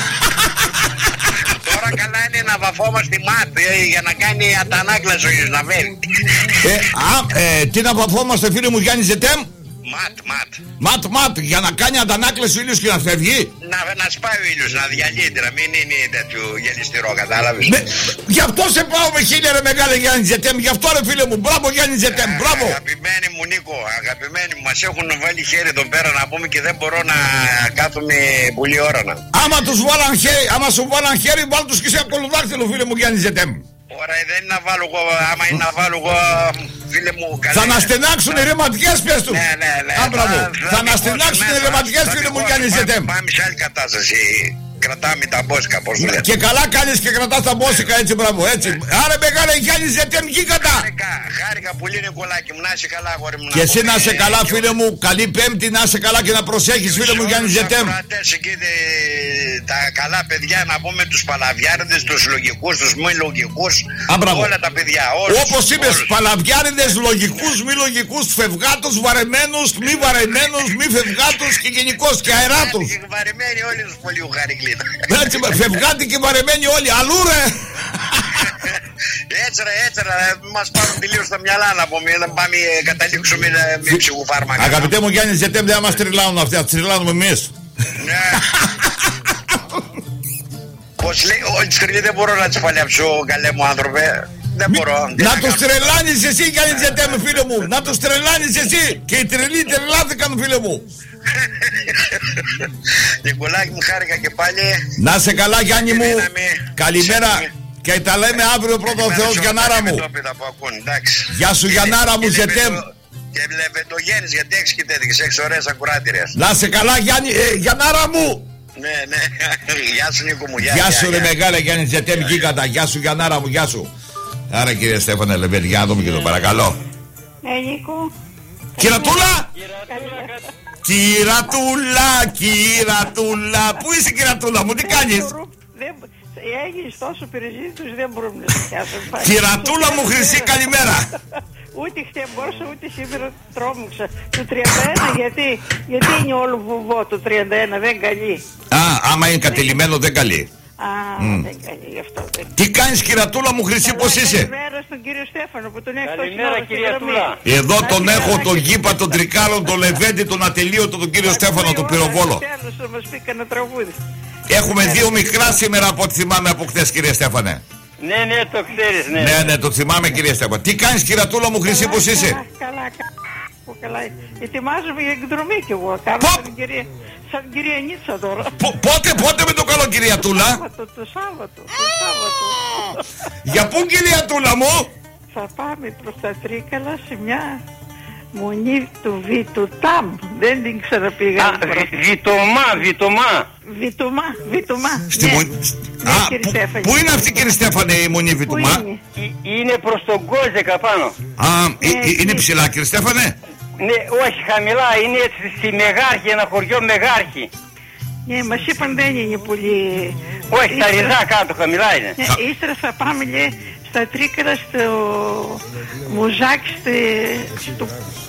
Τώρα καλά είναι να βαφόμαστε μάτι για να κάνει αντανάκλαση ο Ιωσναβέλη.
Ε, α, ε, τι να βαφόμαστε φίλε μου Γιάννη Ζετέμ?
Ματ, ματ.
Ματ, ματ, για να κάνει αντανάκλαση ο ήλιος και να φεύγει.
Να, να σπάει ο ήλιος, να διαλύεται, να μην είναι τέτοιο γελιστηρό, κατάλαβες.
Με, γι' αυτό σε πάω με χίλια ρε μεγάλε Γιάννη Ζετέμ, γι' αυτό ρε φίλε μου, μπράβο Γιάννη Ζετέμ, μπράβο.
Αγαπημένοι μου Νίκο, αγαπημένοι μου, μας έχουν βάλει χέρι εδώ πέρα να πούμε και δεν μπορώ να κάθομαι πολλή ώρα να.
Άμα τους βάλαν χέρι, άμα σου βάλαν χέρι, βάλ τους και σε ακολουδάρτηλο φίλε μου Γιάννη Ζετέμ.
Ωραία, δεν είναι να βάλω εγώ, άμα είναι να βάλω εγώ, φίλε μου, καλά.
Θα αναστενάξουν οι ρεματικές, πες τους.
Ναι, ναι, ναι.
Άμπραβο. Θα, θα αναστενάξουν οι ρεματικές, φίλε μου Γιάννη Ζετέμ.
Πάμε σε άλλη κατάσταση. Κρατάμε τα μπόσικα, πώς λέτε.
Και καλά κάνεις και κρατάς τα μπόσικα, έτσι μπράβο, έτσι. Άρα μεγάλε Γιάννη Ζετέμ, γίγαντα.
Χάρηκα, χάρηκα πολύ Νικολάκη μου, να είσαι καλά αγόρι μου.
Και εσύ να είσαι καλά φίλε μου, καλή Πέμπτη, να είσαι καλά και να προσέχεις φίλε μου Γιάννη Ζετέμ.
Τα καλά παιδιά να πούμε, τους παλαβιάριδες, τους λογικούς, τους μη λογικούς, όλα τα παιδιά. Όλους,
όπως είπες, παλαβιάριδες, λογικούς, μη λογικούς, φευγάτους, βαρεμένους, μη βαρεμένους, μη φευγάτους και γενικώς και αεράτους.
Και βαρεμένοι όλοι τους πολύ ουχαρικλίδα.
Έτσι, φευγάτοι και βαρεμένοι όλοι, αλλού ρε.
Έτσι ρε, έτσι ρε, μας πάρουν τελείως στα μυαλά να πούμε, να πάμε καταλήξουμε με ψυχοφάρμακα.
Αγαπητέ μου Γιάννη Ζετέμ, δεν μας τριλάνουν αυτοί, θα τριλάνουμε εμείς.
Ναι. Πώς λέει, όλη τη χρονιά δεν μπορώ να τις παλέψω, καλέ μου άνθρωπε. Δεν μπορώ.
Να τους τρελάνεις εσύ Γιάννη Ζετέμ φίλε μου, να τους τρελάνεις εσύ. Και οι τρελοί τρελάθηκαν φίλε μου.
Νικολάκη μου, χάρηκα και πάλι.
Να σε καλά Γιάννη μου. Καλημέρα. Και τα λέμε αύριο πρώτα ο Θεός Γιαννάρα μου. Γεια σου Γιαννάρα μου Ζετέμ.
Και λεβεντογέννης γιατί έχεις και τέτοιες, έχεις ωραίες ακουράτηρες.
Να σε καλά Γιάννη, ε, Γιαννάρα μου.
Ναι, ναι. Γεια σου Νίκο μου.
Γεια σου ρε μεγάλε Γιάννη Ζετέμ γίγαντα. Γεια σου Γιαννάρα μου, γεια σου. Άρα κύριε Στέφανε Λεβέντη, για να δούμε και το παρακαλώ.
Ναι Νίκο.
Κυρατούλα. Κυρατούλα, κυρατούλα. Πού είσαι κυρατούλα μου, τι κάνεις?
Έγινες τόσο περιζήτητος, δεν μπορούμε να σε πιάσουμε.
Κυρατούλα μου χρυσή, καλημέρα.
Ούτε χτες μπορούσα, ούτε σήμερα τρόμουξα. Το τριάντα ένα γιατί, γιατί είναι όλο βουβό το τριάντα ένα, δεν καλεί.
Α, άμα είναι κατελημένο δεν καλεί.
Α, mm. δεν καλεί γι' αυτό. Δεν.
Τι κάνεις κυρατούλα μου χρυσή, πώς είσαι?
Καλημέρα στον κύριο Στέφανο που τον έχω
Καλημέρα κυριατούλα.
Εδώ τον έχω, τον Γήπα, τον Τρικάλον, τον Λεβέντη, τον Ατελείωτο, τον κύριο Στέφανο, τον Πυροβόλο.
Τέλος να μας πει κανένα τραγούδι.
Έχουμε δύο μικρά σήμερα από ό,τι θυμάμαι από χθες κύριε Στέφανε.
Ναι, ναι, το ξέρεις, ναι.
Ναι, ναι, το θυμάμαι κύριε Στέφανε. Τι κάνεις κυρατούλα μου χρυσή, πώς είσαι?
Καλά, καλά, καλά. Ετοιμάζομαι για εκδρομή κι εγώ. Κάνω σαν κυρία, σαν κυρία Νίτσα τώρα.
Πότε, πότε με το καλό κυριατούλα?
Το, το Σάββατο, το Σάββατο.
Για πού κυριατούλα μου?
Θα πάμε προς τα Τρίκαλα σε μια μονή του Βιτουτάμ. Δεν την ξαναπήγα.
Α, Βιτομά, Βιτομά.
Βιτουμά, Βιτουμά.
Στη
ναι.
Μονή...
Ναι,
Α,
κύριε
που,
Στέφανη.
πού είναι αυτή κύριε Στέφανε η μονή Βιτουμά?
Είναι?
Είναι προς τον Κόζεκα πάνω.
Α, ε, ε, είναι ψηλά κύριε Στέφανε?
Ναι, όχι χαμηλά, είναι έτσι στη Μεγάρχη, ένα χωριό Μεγάρχη.
Ναι, μας είπαν δεν είναι πολύ...
Όχι, στα ριζά κάτω, χαμηλά είναι.
Ναι, ύστερα θα πάμε λέει στα Τρίκαλα στο Μουζάκι, στο...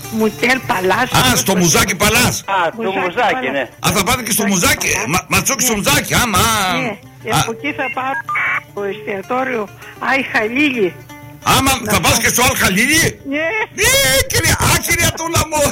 Μουτέλ Παλάς.
Α, στο Μουζάκι Παλάς.
Α, το Μουζάκι, ναι.
Α, θα πάτε και στο Μουζάκι. Ματσόκι στο Μουζάκι, άμα.
Ναι, από εκεί θα πάω στο εστιατόριο Άι Χαλίλη.
Άμα θα πας και στο Αλ Χαλίλη.
Ναι.
Ναι, κυρία, α, κυρία Τούλα μου.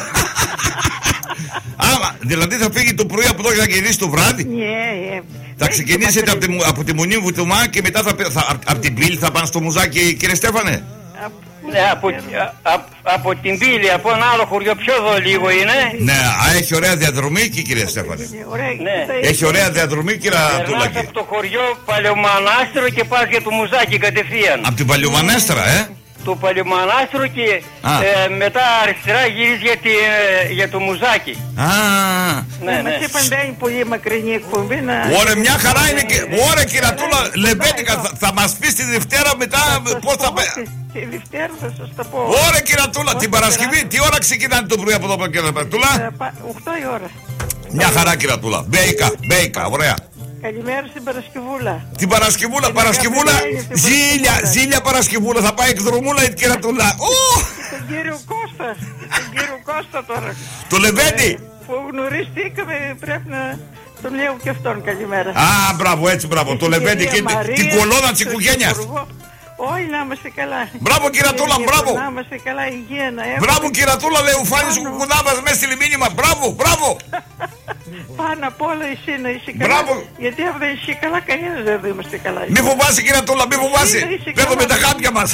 Άμα, δηλαδή θα φύγει το πρωί από εδώ και θα γυρίσει το βράδυ.
Ναι,
θα ξεκινήσετε από τη, από τη Μονή Βουτουμά και μετά θα, θα, από, από την Πύλη θα πάνε στο Μουζάκι, κύριε Στέφανε.
Ναι, από, α, από την Πύλη, από ένα άλλο χωριό πιο εδώ λίγο είναι.
Ναι, α, έχει ωραία διαδρομή εκεί, κύριε Στέφανε.
Ναι.
Έχει ωραία διαδρομή, κύριε Τούλα.
Από το χωριό Παλαιομανάστρο και πας για το Μουζάκι κατευθείαν.
Από την Παλαιομανάστρα, ε.
Το Παλαιομανάστρο και ε, μετά αριστερά γυρίζει για, τη, ε, για το Μουζάκι.
Α,
ναι, ναι. Μας είπαν δεν είναι πολύ μακρινή εκπομπή να...
Ωραία, μια χαρά είναι και... Ωραία, κύριε Τούλα, Λεβέντικα, θα, θα μας πεις τη Δευτέρα μετά πώς θα...
Τη Δευτέρα θα σας τα πω.
Ωραία, κύριε Τούλα, την Παρασκευή, τι ώρα ξεκινάτε το πρωί από εδώ, κύριε Τούλα?
οκτώ η ώρα.
Μια χαρά, κύριε Τούλα. Μπέικα, μπέικα, ωραία.
Καλημέρα στην Παρασκευούλα.
Την Παρασκευούλα, Παρασκευούλα, ζήλια, ζήλια Παρασκευούλα, θα πάει εκδρομούλα η κερατούλα.
Τον κύριο Κώστα, τον κύριο Κώστα τώρα.
Το Λεβέντι.
Που γνωριστήκαμε, πρέπει να τον λέω και αυτόν καλημέρα.
Α, μπράβο, έτσι, μπράβο, το Λεβέντι και την κολόνα της οικογένειας.
Όχι, να είμαστε καλά.
Μπράβο, κυρατούλα, μπράβο.
Να είμαστε καλά, υγεία να έχουμε.
Μπράβο, κυρατούλα, λέει ο Φάνης ο Κουκουνάβας μέσα στη μήνυμα. Μπράβο, μπράβο.
Πάνω απ' όλα εσύ να είσαι καλά.
Μπράβο.
Γιατί αν δεν είσαι καλά, κανένας δεν θα είμαστε καλά.
Μη φοβάσαι, κυρατούλα, μη φοβάσαι. Πέφτουμε τα χάπια μας.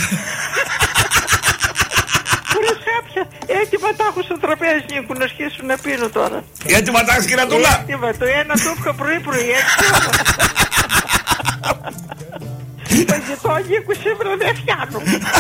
Χωρίς χάπια. Έτοιμα τα έχω στο τραπέζι, Νίκου, να αρχίσουν να πίνω τώρα.
Έτοιμα τα έχεις, κυρατούλα.
Έτοιμα, το ένα το είχα πρωί-πρωί, έτσι. Παγετό, Νίκου, σήμερα δεν φτιάνω.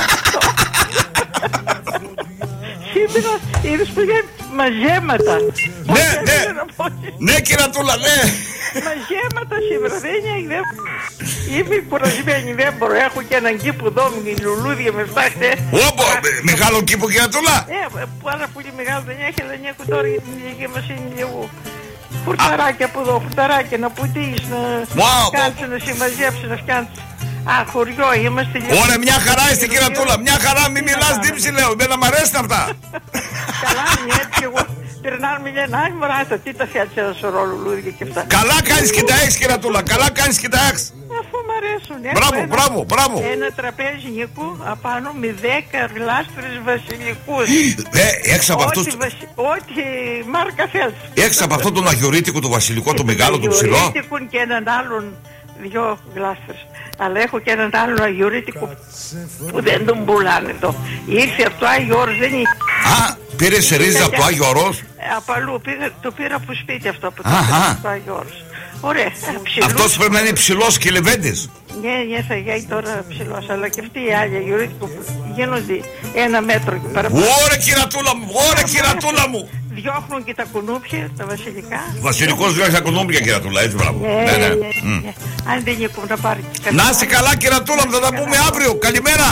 Σήμερα είδες που είναι μαζέματα.
Ναι, ναι, ναι, κυρατούλα, ναι.
Μαζέματα σήμερα, δεν είναι. Είμαι κουρασμένη, δεν μπορώ. Έχω και έναν κήπο εδώ με λουλούδια με φτάχτε.
Όπο, μεγάλο κήπο, κυρατούλα.
Ε, πάρα πολύ μεγάλο δεν έχει, αλλά Νίκου τώρα για την ηλικία μας είναι λίγο. Φουρταράκια από εδώ, φουρταράκια να πουτείς, να κάνεις, να συμμαζέψεις, να φτιάνεις. Α, χωριό, είμαστε λίγο.
Ωραία, μια χαρά είστε, κυρατούλα, μια χαρά, μην μιλάς δίψη, λέω, εμένα μ' αρέσουν αυτά.
Καλά, είναι έτσι, εγώ περνάνε με λένε, άι μωρά, τι τα φτιάξε ένα σωρό λουλούδια και αυτά.
Καλά κάνεις και τα έχεις, κυρατούλα, καλά κάνεις και τα έχεις.
Αφού μ' αρέσουν.
Μπράβο,
ένα,
μπράβο, μπράβο.
Ένα τραπέζι, Νίκου, απάνω με δέκα γλάστρες βασιλικούς.
Ε, έξω από αυτούς.
Ό,τι, βασι... Ό,τι μάρκα θες.
Έξω από αυτό τον αγιορείτικο, το βασιλικό, το μεγάλο, το ψηλό.
Αγιορείτικο και έναν άλλον δυο γλάστρες. Αλλά έχω και έναν άλλο αγιορείτικο που δεν τον πουλάνε εδώ. Ήρθε από το Άγιο Όρος, δεν είναι.
Α, πήρε σε ρίζα από το Άγιο Όρος.
Από αλλού, πήγα, το πήρα από σπίτι αυτό από το, το Άγιο Όρος. Ωραία, ψηλούς.
Αυτός πρέπει να είναι ψηλός και λεβέντης.
Ναι, ναι, θα γίνει τώρα ψηλός, αλλά και αυτοί οι άλλοι αγιορείτικο που γίνονται ένα μέτρο και παραπάνω.
Ωραία, κυρατούλα μου, ωραία, κυρατούλα μου.
Διώχνουν και τα κουνούπια, τα βασιλικά.
Βασιλικός διώχνει τα κουνούπια, κυρατούλα, έτσι μπράβο.
Ναι, ναι, ναι. Αν δεν είναι να πάρει.
Να είσαι καλά, κυρατούλα μου, θα τα πούμε αύριο. Καλημέρα.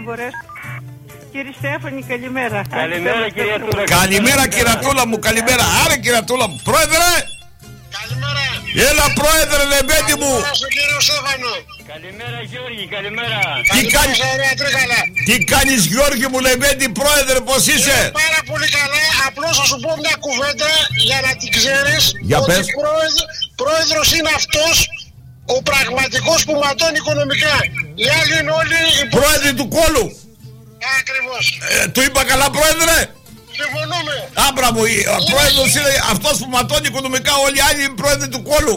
Κύριε Στέφανη, καλημέρα.
Καλημέρα, κυρία Τούλα.
Καλημέρα, κυρατούλα μου, καλημέρα. Άρα, κυρατούλα μου. Πρόεδρε.
Καλημέρα.
Έλα, πρόεδρε, Λεβέντι μου.
Καλημέρα, Γιώργη, καλημέρα.
Τι κάνεις, τι κάνεις, Γιώργη μου, Λεβέντι, πρόεδρε, πως είσαι?
Είμαι πάρα πολύ καλά. Απλώς θα σου πω μια κουβέντα για να την ξέρεις.
Για
ότι
πες.
πρόεδρο, πρόεδρος είναι αυτός ο πραγματικός που ματώνει οικονομικά. Οι άλλοι είναι όλοι οι
πρόεδροι του κόλου.
Ακριβώς.
Ε, του είπα καλά, πρόεδρε.
Συμφωνούμε.
Άμπραβο, ο πρόεδρος είναι αυτός που ματώνει οικονομικά, όλοι οι άλλοι είναι πρόεδροι του κόλου.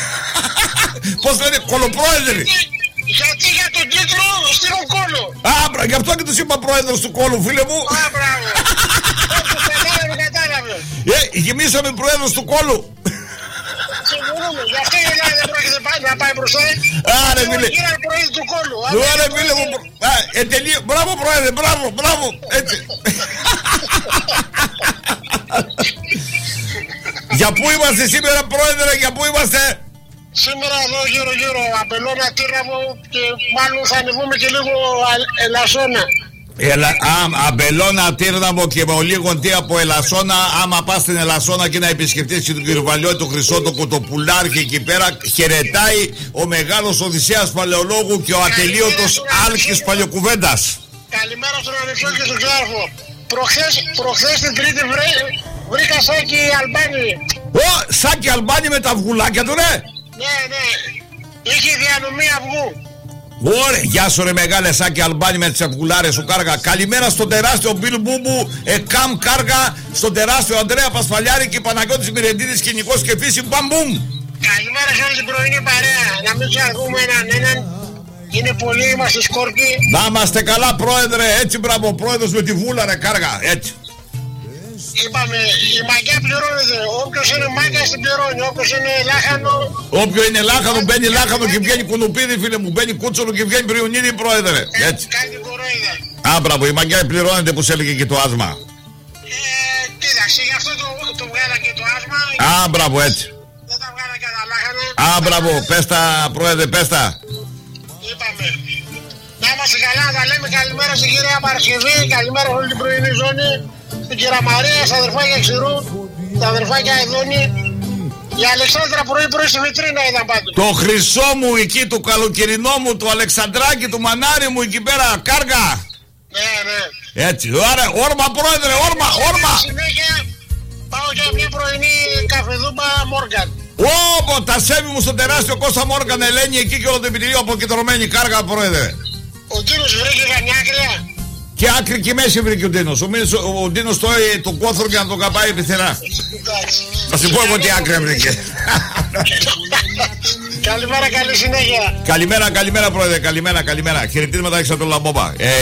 Πώς λένε, κολοπρόεδροι.
Γιατί για τον τίτλο στείλουν κόλο.
Άμπρα, γι' αυτό και τους είπα πρόεδρος του κόλου, φίλε μου.
Άμπραβο. Κατάλαβε, κατάλαβε.
Ε, γεμίσαμε πρόεδρος του κόλου.
Συμφωνούμε, γι' αυτό η Ελλάδα δεν πρόκειται να πάει μπροστά.
Άρε, φίλε.
Κύριε πρόεδρο του κόλου.
Άρε, φίλε μου. Μπράβο, πρόεδρε, μπράβο, μπράβο. Έτσι. Για πού είμαστε σήμερα, πρόεδρε, για πού είμαστε?
Σήμερα εδώ γύρω γύρω Απελώνα, Τύρναβο και μάλλον θα ανεβούμε και λίγο Ελασσόνα.
Ελα, α, Αμπελώνα, Τύρναβο και με ολίγον από Ελασσόνα. Άμα πας στην Ελασσόνα και να επισκεφτείς τον κύριο Βαλιώτη, τον Χρυσότοκο, το πουλάρχη εκεί πέρα, χαιρετάει ο μεγάλος Οδυσσέας Παλαιολόγου και ο ατελείωτος Άλκης Παλαιοκουβέντας.
Καλημέρα στον Αλεξό και στον Ξάρφο.
Προχθές, προχθές την Τρίτη βρέ, βρήκα Σάκη Αλμπάνη.
Ω, Σάκη Αλμπάνη με τα αυγουλάκια του, ρε.
Ναι, ναι. Είχε διανομή αυγού.
Ωραία, γεια σου ρε μεγάλε Σάκη Αλμπάνη με τις αυγουλάρες σου κάργα. Καλημέρα στον τεράστιο Μπιλ Μπούμπου, Εκάμ κάργα, στον τεράστιο Ανδρέα Πασφαλιάρη και Παναγιώτης Μυρεντίδης και Νικός και Φύση μπαμπούμ.
Καλημέρα σε όλη την πρωινή παρέα. Να μην ξαρκούμε έναν έναν. Είναι πολύ, είμαστε σκόρποι.
Να είμαστε καλά πρόεδρε, έτσι μπράβο, πρόεδρος με τη βούλα ρε κάργα, έτσι.
Είπαμε, η μαγκιά πληρώνεται. Όποιος είναι μάγκας την πληρώνει. Όποιος είναι λάχανο.
Όποιο είναι λάχανο μπαίνει λάχανο και βγαίνει κουνουπίδι, φίλε μου. Μπαίνει κούτσολο και βγαίνει πριονίδι, πρόεδρε. Έτσι.
Κάνει κορόιδα.
Α, μπράβο, η μαγκιά πληρώνεται που σε έλεγε και το άσμα.
Ε, κοίταξε, γι' αυτό το, το βγάλα και το άσμα.
Α, μπράβο, έτσι.
Δεν τα βγάλα και τα λάχανα.
Α, μπράβο, πες τα, πρόεδρε, πες τα.
Είπαμε. Να είμαστε καλά, να τα λέμε καλημέρα στην κυρία Παρασκευή. Καλημέρα όλη την πρωινή ζώνη. Την κυρία Μαρία, στα αδερφάκια Ξηρού, τα αδερφάκια Εδόνη. Η Αλεξάνδρα πρωί-πρωί στη βιτρίνα ήταν πάντως.
Το χρυσό μου εκεί, το καλοκαιρινό μου, το Αλεξανδράκι, το μανάρι μου εκεί πέρα, κάργα.
Ναι, ναι.
Έτσι, ωραία, όρμα πρόεδρε, όρμα, όρμα.
Συνέχεια πάω για μια πρωινή καφεδούπα Μόργαν.
Όπο, τα σέβη μου στο τεράστιο Κώστα Μόργαν, Ελένη εκεί και όλο το επιτελείο αποκεντρωμένη, κάργα πρόεδρε.
Ο κύριος βρήκε καμιά άκρια.
Και άκρη και μέση βρήκε ο Ντίνος. Ο, ο Ντίνος τρώει τον κόθρο για να τον καπάει επιθερά. Θα σου πω εγώ τι άκρη βρήκε.
Καλημέρα, καλή συνέχεια.
Καλημέρα, καλημέρα πρόεδρε, καλημέρα, καλημέρα. Χαιρετίσματα έξω από τον Λαμπόμπα. Ε,